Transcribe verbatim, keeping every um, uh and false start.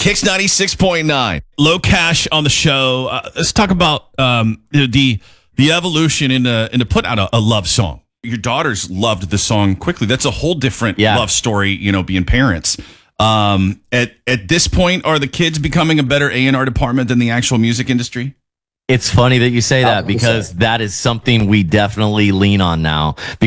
Kicks ninety-six point nine. Low Cash on the show. Uh, let's talk about um, the the evolution into into put out a, a love song. Your daughters loved the song quickly. That's a whole different Yeah. love story, you know, being parents. Um, at at this point, are the kids becoming a better A and R department than the actual music industry? It's funny that you say that Oh, because sorry. that is something we definitely lean on now.